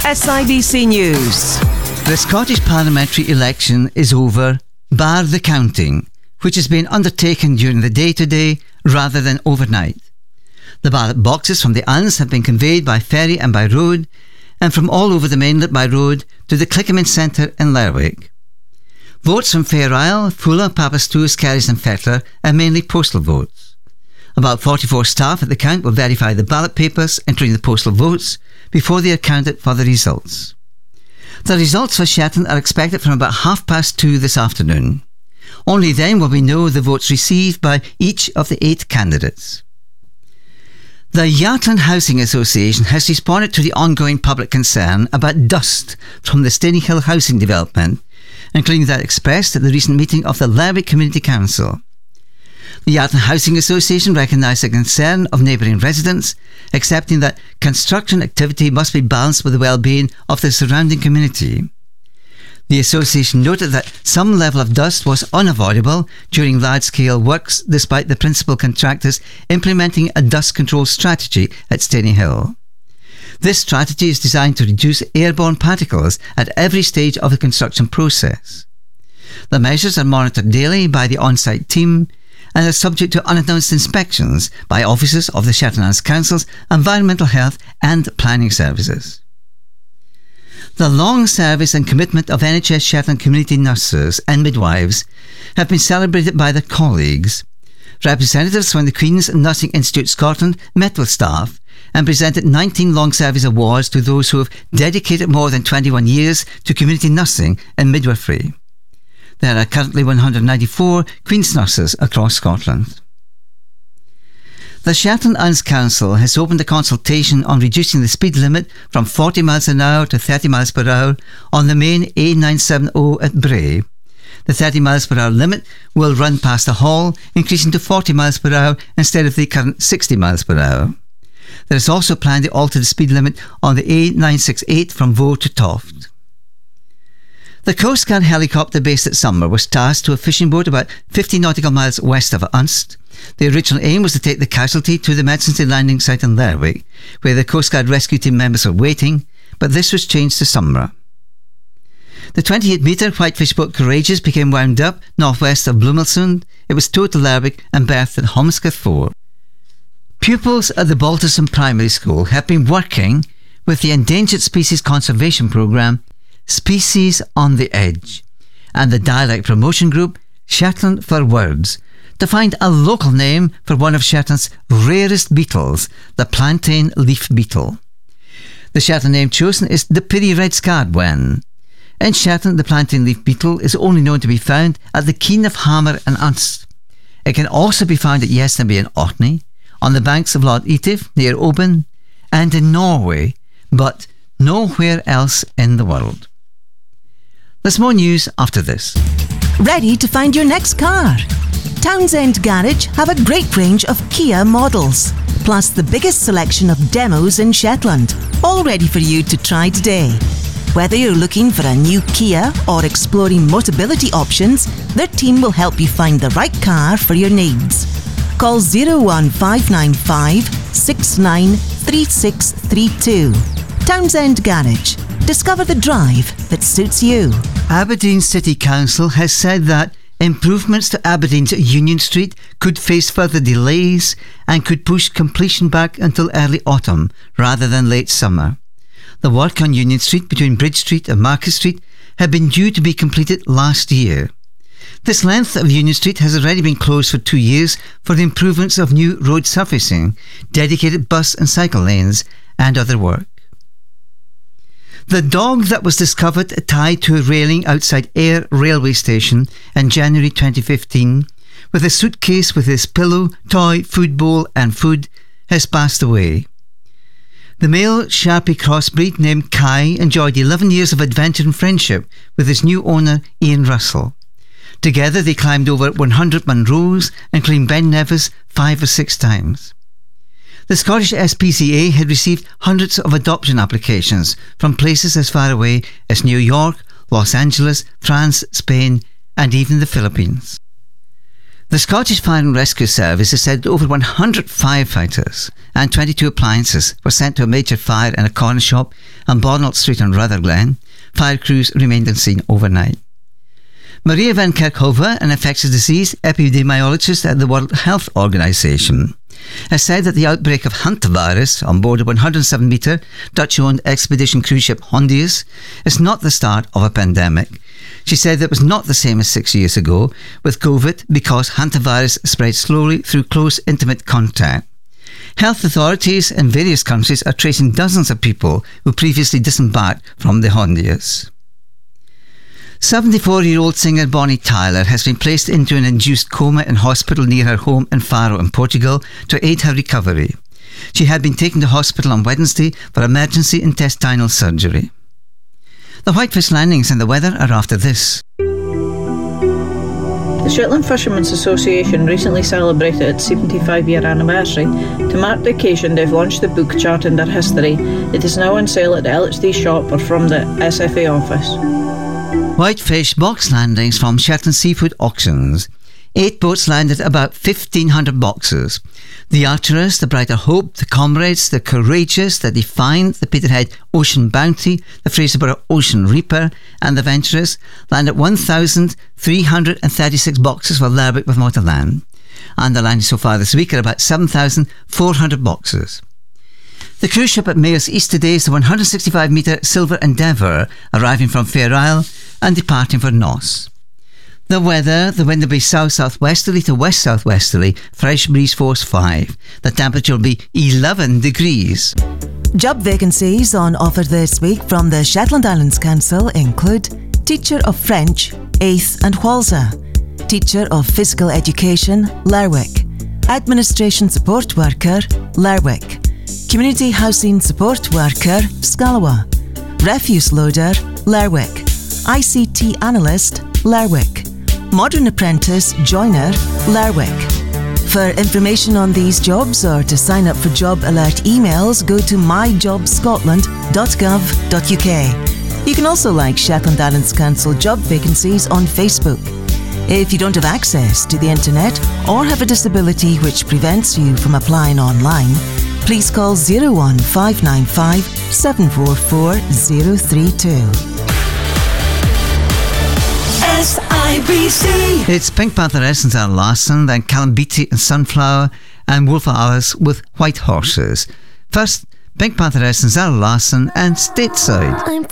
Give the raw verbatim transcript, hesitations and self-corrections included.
S I B C News. The Scottish parliamentary election is over, bar the counting, which has been undertaken during the day-to-day rather than overnight. The ballot boxes from the Islands have been conveyed by ferry and by road, and from all over the mainland by road to the Clickaman Centre in Lerwick. Votes from Fair Isle, Fulla, Papastous, Kerris and Fettler are mainly postal votes. About forty-four staff at the count will verify the ballot papers, including the postal votes, before they are counted for the results. The results for Shetland are expected from about half past two this afternoon. Only then will we know the votes received by each of the eight candidates. The Yatland Housing Association has responded to the ongoing public concern about dust from the Steny Hill housing development, including that expressed at the recent meeting of the Lerwick Community Council. The Yatland Housing Association recognised the concern of neighbouring residents, accepting that construction activity must be balanced with the well-being of the surrounding community. The association noted that some level of dust was unavoidable during large-scale works, despite the principal contractors implementing a dust control strategy at Steny Hill. This strategy is designed to reduce airborne particles at every stage of the construction process. The measures are monitored daily by the on-site team and are subject to unannounced inspections by officers of the Shetland Islands Council's Environmental Health and Planning Services. The long service and commitment of N H S Shetland community nurses and midwives have been celebrated by their colleagues. Representatives from the Queen's Nursing Institute Scotland met with staff and presented nineteen long service awards to those who have dedicated more than twenty-one years to community nursing and midwifery. There are currently one hundred ninety-four Queen's nurses across Scotland. The Shetland Islands Council has opened a consultation on reducing the speed limit from forty miles an hour to thirty miles per hour on the main A nine seventy at Bray. The thirty miles per hour limit will run past the Hall, increasing to forty miles per hour instead of the current sixty miles per hour. There is also planned to alter the speed limit on the A nine sixty-eight from Vaux to Toft. The Coast Guard helicopter based at Summer was tasked to a fishing boat about fifty nautical miles west of Unst. The original aim was to take the casualty to the emergency landing site in Lerwick, where the Coast Guard rescue team members were waiting, but this was changed to Summer. The twenty-eight metre whitefish boat Courageous became wound up northwest of Blomelsund. It was towed to Lerwick and berthed at Holmscott Fort. Pupils at the Balterson Primary School have been working with the Endangered Species Conservation Programme Species on the Edge and the dialect promotion group Shetland for Words to find a local name for one of Shetland's rarest beetles, the plantain leaf beetle. The Shetland name chosen is the Pirrie red-scarred wen. In Shetland, the plantain leaf beetle is only known to be found at the Keen of Hammer and Unst. It can also be found at Yestenby in Orkney, on the banks of Loch Etive near Oban, and in Norway, but nowhere else in the world. There's more news after this. Ready to find your next car? Townsend Garage have a great range of Kia models, plus the biggest selection of demos in Shetland, all ready for you to try today. Whether you're looking for a new Kia or exploring Motability options, their team will help you find the right car for your needs. Call zero one five nine five six nine three six three two. Townsend Garage. Discover the drive that suits you. Aberdeen City Council has said that improvements to Aberdeen's Union Street could face further delays and could push completion back until early autumn rather than late summer. The work on Union Street between Bridge Street and Market Street had been due to be completed last year. This length of Union Street has already been closed for two years for the improvements of new road surfacing, dedicated bus and cycle lanes and other work. The dog that was discovered tied to a railing outside Ayr railway station in January twenty fifteen, with a suitcase with his pillow, toy, food bowl and food, has passed away. The male Sharpie crossbreed named Kai enjoyed eleven years of adventure and friendship with his new owner Ian Russell. Together they climbed over one hundred Munros and cleaned Ben Nevis five or six times. The Scottish S P C A had received hundreds of adoption applications from places as far away as New York, Los Angeles, France, Spain and even the Philippines. The Scottish Fire and Rescue Service has said over one hundred firefighters and twenty-two appliances were sent to a major fire in a corner shop on Bonald Street in Rutherglen. Fire crews remained on scene overnight. Maria van Kerkhove, an infectious disease epidemiologist at the World Health Organization, has said that the outbreak of hantavirus on board a one hundred seven metre Dutch-owned expedition cruise ship Hondius is not the start of a pandemic. She said that it was not the same as six years ago with COVID because hantavirus spread slowly through close, intimate contact. Health authorities in various countries are tracing dozens of people who previously disembarked from the Hondius. seventy-four-year-old singer Bonnie Tyler has been placed into an induced coma in hospital near her home in Faro in Portugal to aid her recovery. She had been taken to hospital on Wednesday for emergency intestinal surgery. The Whitefish landings and the weather are after this. The Shetland Fishermen's Association recently celebrated its seventy-five-year anniversary. To mark the occasion, they've launched the book charting their history. It is now on sale at the L H D shop or from the S F A office. Whitefish box landings from Shetland Seafood Auctions. Eight boats landed about fifteen hundred boxes. The Arteris, the Brighter Hope, the Comrades, the Courageous, the Defiant, the Peterhead Ocean Bounty, the Fraserburgh Ocean Reaper and the Venturous landed one thousand three hundred thirty-six boxes for Lerwick with Motorland. And the landing so far this week are about seven thousand four hundred boxes. The cruise ship at Mayors East today is the one hundred sixty-five metre Silver Endeavour, arriving from Fair Isle and departing for Noss. The weather, the wind will be south-southwesterly to west-southwesterly, fresh breeze force five. The temperature will be eleven degrees. Job vacancies on offer this week from the Shetland Islands Council include Teacher of French, Aith and Whalza, Teacher of Physical Education, Lerwick, Administration Support Worker, Lerwick, Community Housing Support Worker, Scalawa, Refuse Loader, Lerwick, I C T Analyst, Lerwick, Modern Apprentice Joiner, Lerwick. For information on these jobs or to sign up for job alert emails, go to my job scotland dot gov dot U K. You can also like Shetland Islands Council job vacancies on Facebook. If you don't have access to the internet or have a disability which prevents you from applying online, please call zero one five nine five seven four four zero three two. S I B C. It's Pink Pantheress and Zara Larsson, then Callum Beattie and Sunflower, and Wolf Alice with White Horses. First, Pink Pantheress and Zara Larsson and Stateside. I'm